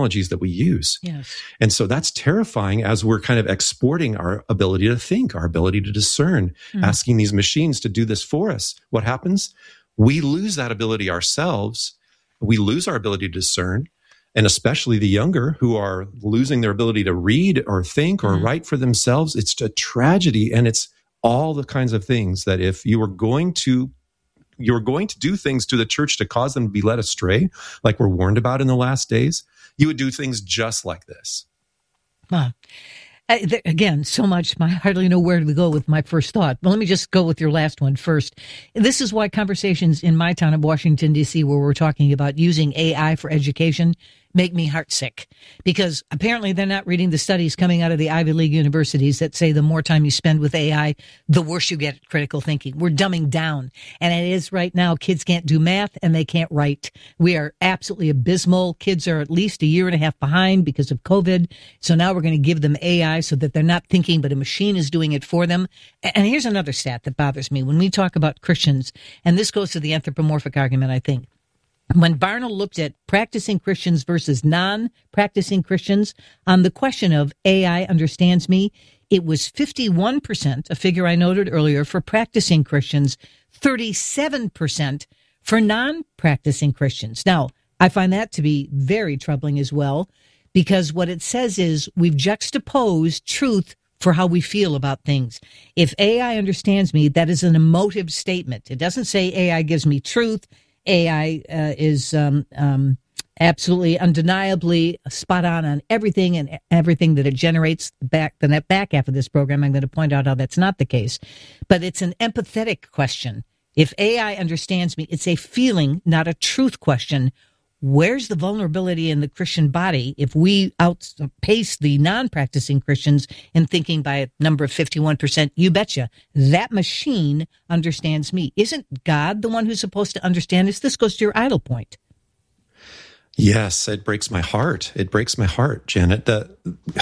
technologies that we use. Yes. And so that's terrifying as we're kind of exporting our ability to think, our ability to discern, asking these machines to do this for us. What happens? We lose that ability ourselves. We lose our ability to discern. And especially the younger who are losing their ability to read or think or write for themselves. It's a tragedy. And it's all the kinds of things that if you were going to do things to the church to cause them to be led astray, like we're warned about in the last days, you would do things just like this. Wow. Again, so much. I hardly know where to go with my first thought. But let me just go with your last one first. This is why conversations in my town of Washington, D.C., where we're talking about using AI for education, make me heartsick, because apparently they're not reading the studies coming out of the Ivy League universities that say the more time you spend with AI, the worse you get at critical thinking. We're dumbing down. And it is right now, kids can't do math and they can't write. We are absolutely abysmal. Kids are at least a year and a half behind because of COVID. So now we're going to give them AI so that they're not thinking, but a machine is doing it for them. And here's another stat that bothers me. When we talk about Christians, and this goes to the anthropomorphic argument, I think, when Barna looked at practicing Christians versus non-practicing Christians on the question of AI understands me, it was 51%, a figure I noted earlier, for practicing Christians, 37% for non-practicing Christians. Now, I find that to be very troubling as well, because what it says is we've juxtaposed truth for how we feel about things. If AI understands me, that is an emotive statement. It doesn't say AI gives me truth. AI is absolutely undeniably spot on everything and everything that it generates. The back half of this program, I'm going to point out how that's not the case. But it's an empathetic question. If AI understands me, it's a feeling, not a truth question. Where's the vulnerability in the Christian body if we outpace the non-practicing Christians in thinking by a number of 51%? You betcha. That machine understands me. Isn't God the one who's supposed to understand us? This goes to your idol point. Yes, it breaks my heart. It breaks my heart, Janet, that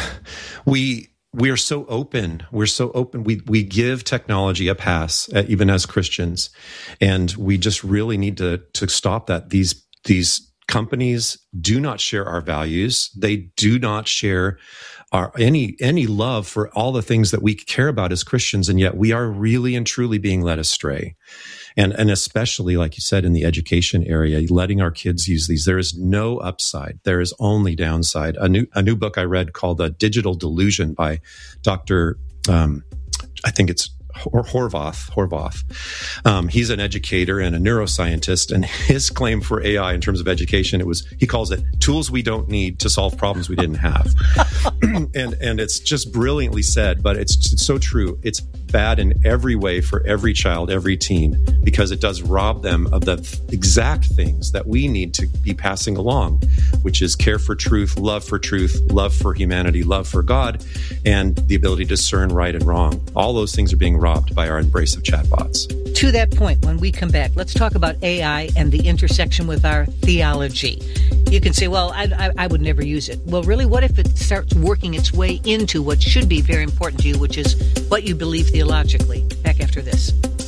we are so open. We're so open. We give technology a pass, even as Christians. And we just really need to stop that. These companies do not share our values. They do not share any love for all the things that we care about as Christians, and yet we are really and truly being led astray. And especially, like you said, in the education area, letting our kids use these, there is no upside. There is only downside. A new book I read called The Digital Delusion by Dr. I think it's Horvath. He's an educator and a neuroscientist, and his claim for AI in terms of education, he calls it tools we don't need to solve problems we didn't have. and it's just brilliantly said, but it's so true. It's bad in every way for every child, every teen, because it does rob them of the exact things that we need to be passing along, which is care for truth, love for humanity, love for God, and the ability to discern right and wrong. All those things are being robbed by our embrace of chatbots. To that point, when we come back, let's talk about AI and the intersection with our theology. You can say, well, I would never use it. Well, really, what if it starts working its way into what should be very important to you, which is what you believe theologically? Back after this.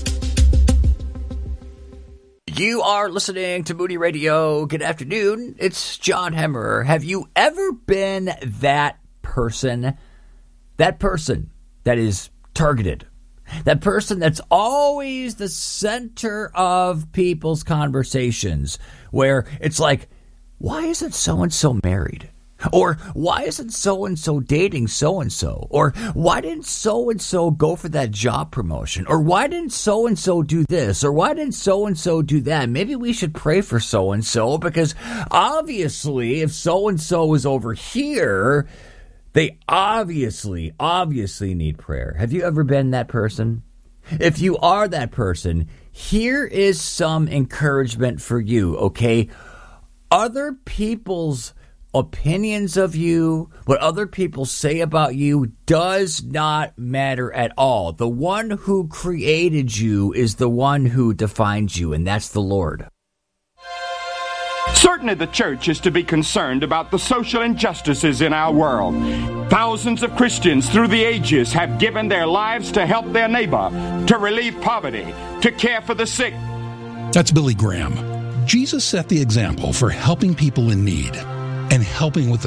You are listening to Moody Radio. Good afternoon. It's John Hemmerer. Have you ever been that person that is targeted? That person that's always the center of people's conversations, where it's like, why isn't so-and-so married? Or why isn't so-and-so dating so-and-so? Or why didn't so-and-so go for that job promotion? Or why didn't so-and-so do this? Or why didn't so-and-so do that? Maybe we should pray for so-and-so, because obviously if so-and-so is over here, they obviously need prayer. Have you ever been that person? If you are that person, here is some encouragement for you, okay? Other people's opinions of you, what other people say about you, does not matter at all. The one who created you is the one who defines you, and that's the Lord. Certainly the church is to be concerned about the social injustices in our world. Thousands of Christians through the ages have given their lives to help their neighbor, to relieve poverty, to care for the sick. That's Billy Graham. Jesus set the example for helping people in need and helping with the